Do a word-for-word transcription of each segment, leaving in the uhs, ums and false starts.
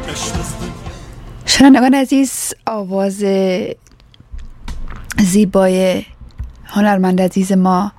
شنوندگان عزیز، آواز زیبای هنرمند عزیز ما،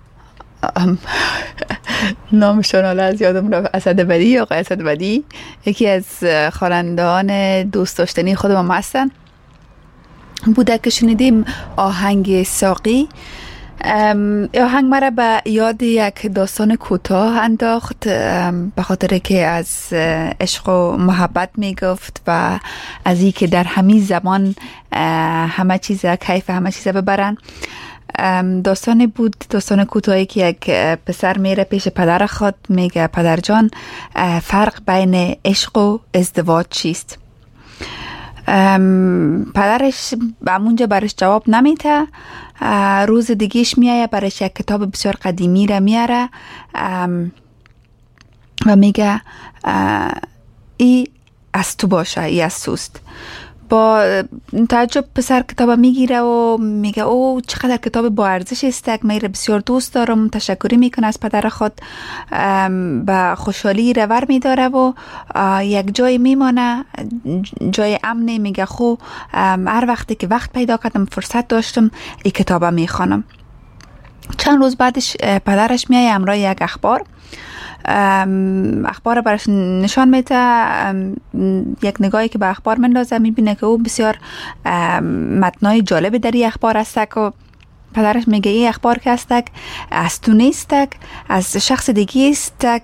نامشون حالا از یادم رفت، اسدبدی یا آقای اسدبدی، یکی از خوانندگان دوست داشتنی خود ما هستن. بوده که شنیدیم آهنگ ساقی. آهنگ مرا به یاد یک داستان کوتاه انداخت، به خاطر که از عشق و محبت می گفت و از این که در همین زمان همه چیز کیف همه چیز ببرن. داستان بود، داستان کوتاهی که یک پسر میره پیش پدر خود، میگه پدر جان، فرق بین عشق و ازدواج چیست؟ پدرش به اونجا برش جواب نمیده. روز دیگهش میایه برش یک کتاب بسیار قدیمی را میاره و میگه ای از تو باشه، ای از توست. با تعجب پسر کتاب میگیره و میگه او چقدر کتاب با ارزش است، میره بسیار دوست دارم، تشکری میکنه از پدر خود، با خوشحالی رور میداره و یک جای میمانه، جای امنی. میگه خو هر وقتی که وقت پیدا کردم، فرصت داشتم، این کتاب میخوانم. چند روز بعدش پدرش میایه همراه یک اخبار، اخبار برش نشان میده. یک نگاهی که به اخبار مندازه میبینه که او بسیار متنای جالب در این اخبار هستک و پدرش میگه این اخبار که هستک از تو نیستک، از شخص دیگه استک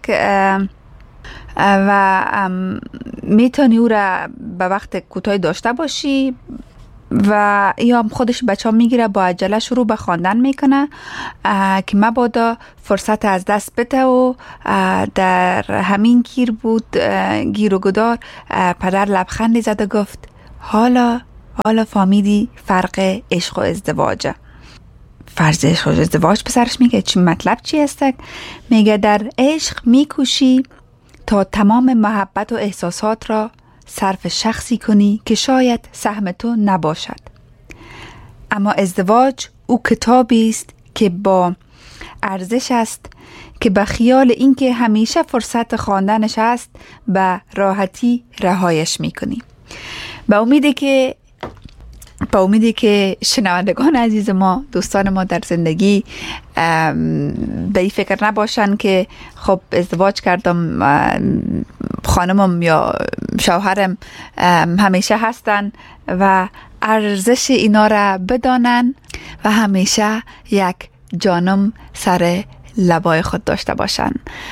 و میتونی او را به وقت کوتاه داشته باشی. و یا خودش بچه ها میگیره، با عجله شروع به خواندن میکنه که مبادا فرصت از دست بده و در همین گیر بود، گیر و گدار. پدر لبخندی زد و گفت حالا حالا فهمیدی فرق عشق و ازدواجه. فرض عشق و ازدواج پسرش میگه چی مطلب چی هستک؟ میگه در عشق میکوشی تا تمام محبت و احساسات را صرف شخصی کنی که شاید سهم تو نباشد، اما ازدواج او کتابی است که با ارزش است که به خیال اینکه همیشه فرصت خواندنش است به راحتی رهایش میکنی. با امیدی که با امیدی که شنوندگان عزیز ما، دوستان ما در زندگی به این فکر نباشن که خب ازدواج کردم، خانمم یا شوهرم همیشه هستن و ارزش اینا را بدانن و همیشه یک جانم سر لبای خود داشته باشن.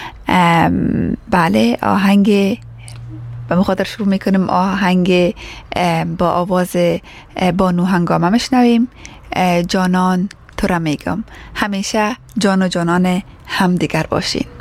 بله، آهنگ و مخاطر شروع میکنیم. آهنگ با آواز بانو هنگامه میشنویم. جانان تو را میگم، همیشه جان و جانان هم دیگر باشین.